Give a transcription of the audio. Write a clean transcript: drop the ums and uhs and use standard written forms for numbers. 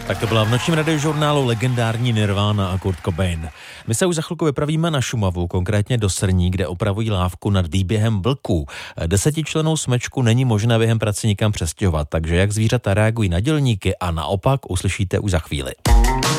Tak to byla v nočním radiožurnálu legendární Nirvana a Kurt Cobain. My se už za chvilku vypravíme na Šumavu, konkrétně do Srní, kde opravují lávku nad výběhem vlků. 10člennou smečku není možné během prací nikam přestěhovat, takže jak zvířata reagují na dělníky a naopak uslyšíte už za chvíli.